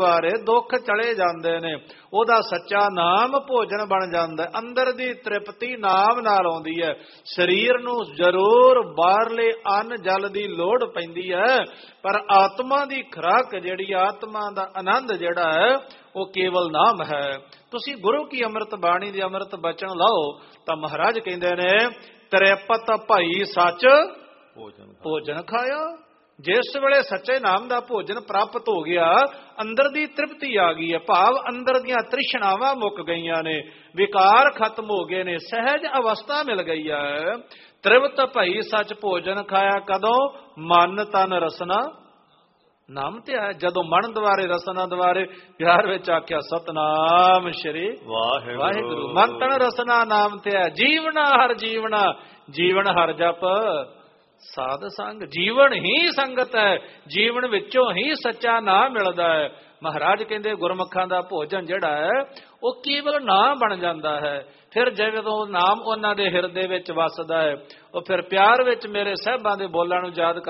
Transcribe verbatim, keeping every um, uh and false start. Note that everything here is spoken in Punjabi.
ਬਾਰੇ ਦੁੱਖ ਚਲੇ ਜਾਂਦੇ ਨੇ। ਉਹਦਾ ਸੱਚਾ ਨਾਮ ਭੋਜਨ ਬਣ ਜਾਂਦਾ। ਅੰਦਰ ਦੀ ਤ੍ਰਿਪਤੀ ਨਾਮ ਨਾਲ ਆਉਂਦੀ ਹੈ। ਸਰੀਰ ਨੂੰ ਜ਼ਰੂਰ ਬਾਹਰਲੇ ਅੰਨ ਜਲ ਦੀ ਲੋੜ ਪੈਂਦੀ ਹੈ, ਪਰ ਆਤਮਾ ਦੀ ਖੁਰਾਕ ਜਿਹੜੀ, ਆਤਮਾ ਦਾ ਆਨੰਦ ਜਿਹੜਾ ਹੈ, ਉਹ ਕੇਵਲ ਨਾਮ ਹੈ। ਤੁਸੀਂ ਗੁਰੂ ਕੀ ਅੰਮ੍ਰਿਤ ਬਾਣੀ ਦੀ ਅੰਮ੍ਰਿਤ ਬਚਨ ਲਾਓ ਤਾਂ ਮਹਾਰਾਜ ਕਹਿੰਦੇ ਨੇ ਤ੍ਰਿਪਤ ਭਈ ਸੱਚ ਭੋਜਨ ਖਾਇਆ। ਜਿਸ ਵੇਲੇ ਸੱਚੇ ਨਾਮ ਦਾ ਭੋਜਨ ਪ੍ਰਾਪਤ ਹੋ ਗਿਆ, ਅੰਦਰ ਦੀ ਤ੍ਰਿਪਤੀ ਆ ਗਈ ਹੈ, ਭਾਵ ਅੰਦਰ ਦੀਆਂ ਤ੍ਰਿਸ਼ਨਾਵਾਂ ਮੁੱਕ ਗਈਆਂ ਨੇ, ਵਿਕਾਰ ਖਤਮ ਹੋ ਗਏ ਨੇ, ਸਹਿਜ ਅਵਸਥਾ ਮਿਲ ਗਈ ਹੈ। ਤ੍ਰਿਪਤ ਭਈ ਸੱਚ ਭੋਜਨ ਖਾਇਆ ਕਦੋਂ? ਮਨ ਤਨ ਰਸਨਾ ਨਾਮ ਤੇ ਆਇਆ। ਜਦੋਂ ਮਨ ਦੁਆਰੇ ਰਸਨਾ ਦੁਆਰੇ ਪਿਆਰ ਵਿੱਚ ਆਖਿਆ ਸਤਨਾਮ ਸ਼੍ਰੀ ਵਾਹਿਗੁਰੂ। ਮਨ ਤਨ ਰਸਨਾ ਨਾਮ ਤੇ ਆਇਆ। ਜੀਵਨਾ ਹਰ ਜੀਵਨਾ, ਜੀਵਨ ਹਰ ਜਪ ਸਾਧ ਸੰਗ। ਜੀਵਨ ਹੀ ਸੰਗਤ ਹੈ, ਜੀਵਨ ਵਿੱਚੋਂ ਹੀ ਸੱਚਾ ਨਾਮ ਮਿਲਦਾ ਹੈ। ਮਹਾਰਾਜ ਕਹਿੰਦੇ ਗੁਰਮੁਖਾਂ ਦਾ ਭੋਜਨ ਜਿਹੜਾ ਹੈ ਉਹ ਕੇਵਲ ਨਾਮ ਬਣ ਜਾਂਦਾ ਹੈ। ਫਿਰ ਜਦੋਂ ਨਾਮ ਉਹਨਾਂ ਦੇ ਹਿਰਦੇ ਵਿੱਚ ਵਸਦਾ ਹੈ, ਉਹ ਫਿਰ ਪਿਆਰ ਵਿੱਚ ਮੇਰੇ ਸਾਹਿਬਾਂ ਦੇ ਬੋਲਾਂ ਨੂੰ ਯਾਦ